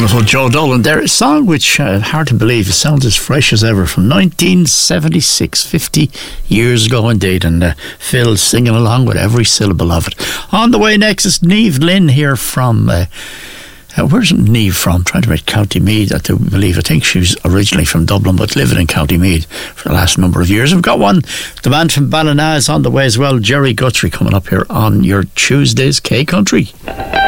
Wonderful Joe Dolan there. A song which, hard to believe, it sounds as fresh as ever, from 1976, 50 years ago indeed, and Phil singing along with every syllable of it. On the way next is Niamh Lynn here from... where's Niamh from? Trying to read County Meath, I believe. I think she was originally from Dublin, but living in County Meath for the last number of years. We've got one, the man from Ballina is on the way as well, Jerry Guthrie, coming up here on your Tuesdays K Country.